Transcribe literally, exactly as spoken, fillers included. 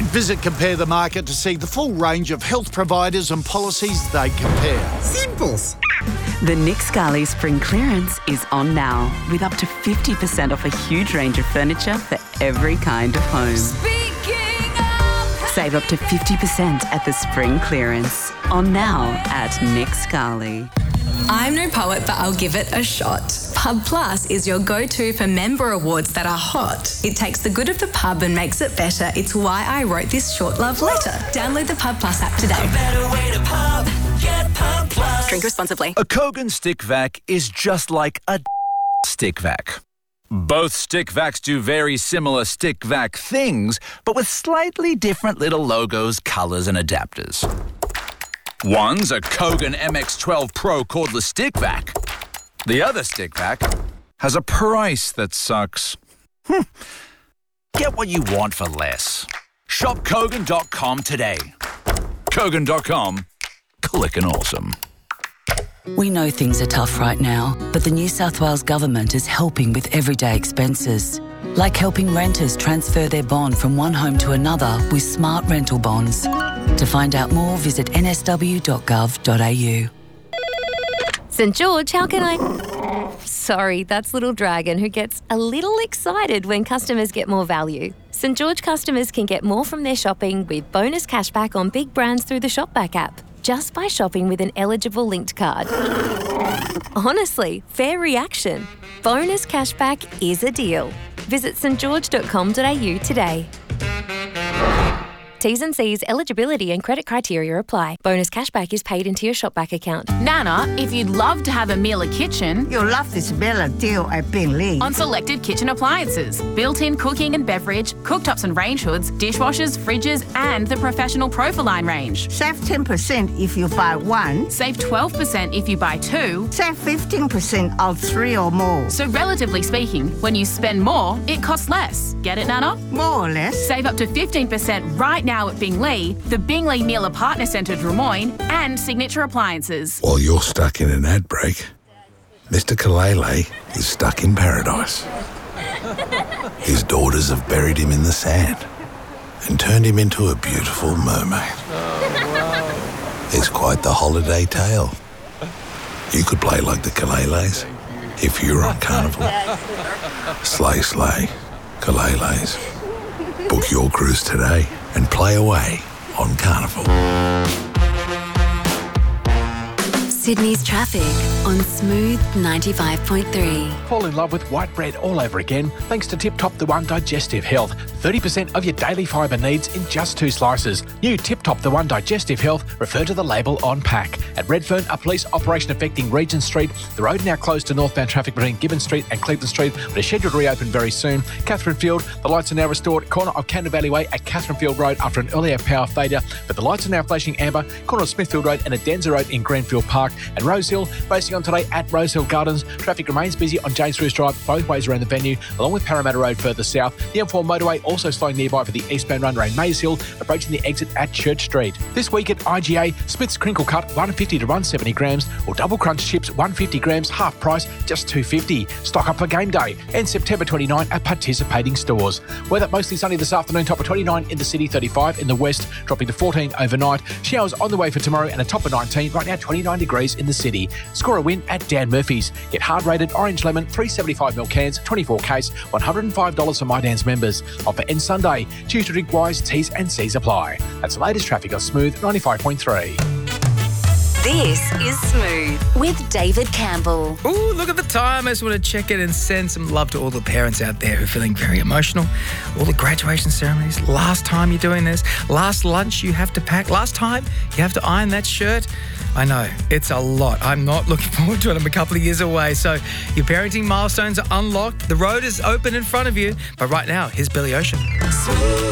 Visit Compare the Market to see the full range of health providers and policies they compare. Simples. The Nick Scali Spring Clearance is on now with up to fifty percent off a huge range of furniture for every kind of home. Speaking of... Save up to fifty percent at the Spring Clearance. On now at Nick Scali. I'm no poet, but I'll give it a shot. Pub Plus is your go-to for member awards that are hot. It takes the good of the pub and makes it better. It's why I wrote this short love letter. Download the Pub Plus app today. A better way to pub. Get Pub Plus. Drink responsibly. A Kogan Stick Vac is just like a Stick Vac. Both Stick Vacs do very similar Stick Vac things, but with slightly different little logos, colours and adapters. One's a Kogan M X twelve Pro cordless Stick Vac. The other Stick Vac has a price that sucks. Hm. Get what you want for less. Shop Kogan dot com today. Kogan dot com. Clickin' awesome. We know things are tough right now, but the New South Wales Government is helping with everyday expenses. Like helping renters transfer their bond from one home to another with smart rental bonds. To find out more, visit n s w dot gov dot a u. St George, how can I... Sorry, that's Little Dragon, who gets a little excited when customers get more value. St George customers can get more from their shopping with bonus cashback on big brands through the Shopback app, just by shopping with an eligible linked card. Honestly, fair reaction. Bonus cashback is a deal. Visit s t george dot com dot a u today. T's and C's, eligibility and credit criteria apply. Bonus cashback is paid into your Shopback account. Nana, if you'd love to have a Miele kitchen... You'll love this Bella deal at Bingley. On selected kitchen appliances, built-in cooking and beverage, cooktops and range hoods, dishwashers, fridges and the professional Profiline range. Save ten percent if you buy one. Save twelve percent if you buy two. Save fifteen percent on three or more. So relatively speaking, when you spend more, it costs less. Get it, Nana? More or less. Save up to fifteen percent right now at Bingley, the Bingley Miele Partner Centre Drummoyne and Signature Appliances. While you're stuck in an ad break, Mister Kalele is stuck in paradise. His daughters have buried him in the sand and turned him into a beautiful mermaid. It's quite the holiday tale. You could play like the Kaleles if you were on Carnival. Slay, slay, Kaleles. Book your cruise today and play away on Carnival. Sydney's traffic on Smooth ninety-five point three. Fall in love with white bread all over again thanks to Tip Top The One Digestive Health. thirty percent of your daily fibre needs in just two slices. New Tip Top The One Digestive Health, refer to the label on pack. At Redfern, a police operation affecting Regent Street. The road now closed to northbound traffic between Gibbon Street and Cleveland Street, but is scheduled to reopen very soon. Catherine Field, the lights are now restored. Corner of Cannon Valley Way at Catherine Field Road after an earlier power failure, but the lights are now flashing amber. Corner of Smithfield Road and Adenza Road in Granfield Park. And Rosehill, racing on today at Rosehill Gardens. Traffic remains busy on James Bruce Drive both ways around the venue, along with Parramatta Road further south. The M four motorway also slowing nearby for the eastbound run around Mays Hill, approaching the exit at Church Street. This week at I G A, Smith's Crinkle Cut one fifty to one seventy grams, or Double Crunch Chips one fifty grams, half price, just two fifty. Stock up for game day and September twenty-ninth at participating stores. Weather mostly sunny this afternoon, top of twenty-nine in the city, thirty-five in the west, dropping to fourteen overnight. Showers on the way for tomorrow and a top of nineteen, right now twenty-nine degrees in the city. Score a win at Dan Murphy's. Get hard rated orange lemon three seventy-five ml cans, twenty-four case, one hundred five dollars for My Dan's members. Offer ends Sunday. Choose to drink wise, T's and C's apply. That's the latest traffic on Smooth ninety-five point three. This is Smooth with David Campbell. Ooh, look at the time. I just want to check in and send some love to all the parents out there who are feeling very emotional. All the graduation ceremonies, last time you're doing this, last lunch you have to pack, last time you have to iron that shirt. I know, it's a lot. I'm not looking forward to it. I'm a couple of years away. So your parenting milestones are unlocked. The road is open in front of you. But right now, here's Billy Ocean.